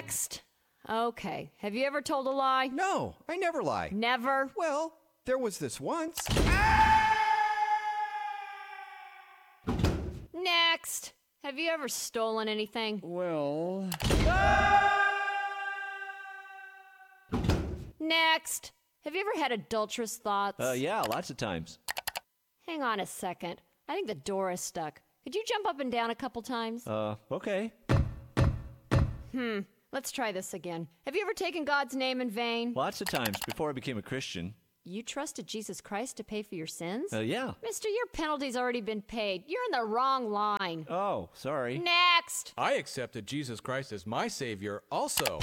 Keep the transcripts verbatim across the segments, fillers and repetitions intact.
Next. Okay. Have you ever told a lie? No, I never lie. Never? Well, there was this once. Next. Have you ever stolen anything? Well... Next. Have you ever had adulterous thoughts? Uh, yeah, lots of times. Hang on a second. I think the door is stuck. Could you jump up and down a couple times? Uh, okay. Hmm. Let's try this again. Have you ever taken God's name in vain? Lots of times before I became a Christian. You trusted Jesus Christ to pay for your sins? Uh, yeah. Mister, your penalty's already been paid. You're in the wrong line. Oh, sorry. Next. I accepted Jesus Christ as my Savior also.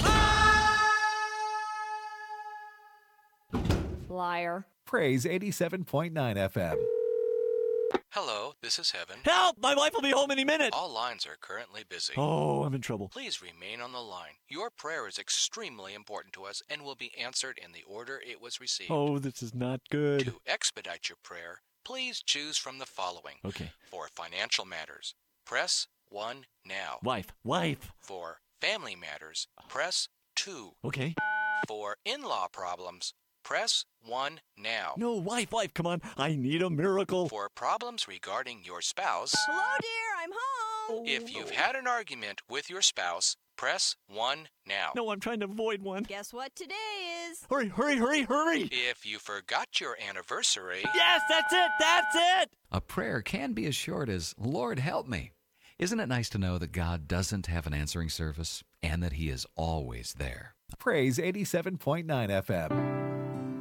Liar. Praise eighty-seven point nine F M. Hello, this is Heaven. Help! My wife will be home any minute. All lines are currently busy. Oh, I'm in trouble. Please remain on the line. Your prayer is extremely important to us and will be answered in the order it was received. Oh, this is not good. To expedite your prayer, please choose from the following. Okay. For financial matters, press one now. Wife, wife. For family matters, press two. Okay. For in-law problems, press one now. No, wife, wife, come on. I need a miracle. For problems regarding your spouse, Hello, dear, I'm home. if you've had an argument with your spouse, press one now. No, I'm trying to avoid one. Guess what today is? Hurry, hurry, hurry, hurry. If you forgot your anniversary, Yes, that's it, that's it. A prayer can be as short as, Lord, help me. Isn't it nice to know that God doesn't have an answering service and that He is always there? Praise eighty-seven point nine F M.